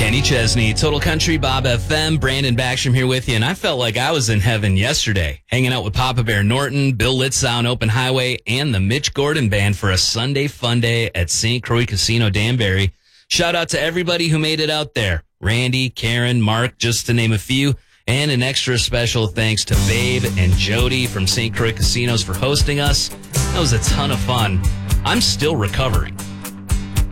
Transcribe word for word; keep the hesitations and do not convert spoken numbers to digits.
Kenny Chesney, Total Country, Bob F M, Brandon Backstrom here with you, and I felt like I was in heaven yesterday, hanging out with Papa Bear Norton, Bill Litzow on Open Highway, and the Mitch Gordon Band for a Sunday fun day at Saint Croix Casino Danbury. Shout out to everybody who made it out there. Randy, Karen, Mark, just to name a few, and an extra special thanks to Babe and Jody from Saint Croix Casinos for hosting us. That was a ton of fun. I'm still recovering.